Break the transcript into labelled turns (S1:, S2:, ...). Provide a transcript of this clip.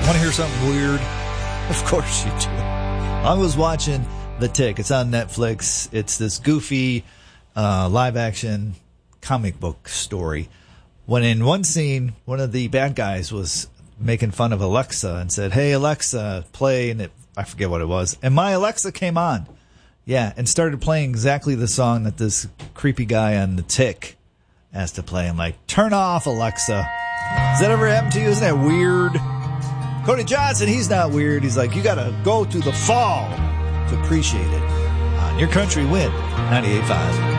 S1: Want to hear something weird? Of course you do. I was watching The Tick. It's on Netflix. It's this goofy live-action comic book story. When in one scene, one of the bad guys was making fun of Alexa and said, "Hey, Alexa, play," and I forget what it was. And my Alexa came on. Yeah, and started playing exactly the song that this creepy guy on The Tick has to play. I'm like, turn off, Alexa. Has that ever happened to you? Isn't that weird? Cody Johnson, he's not weird. He's like, you got to go to the fall to appreciate it. On Your Country Wind, 98.5.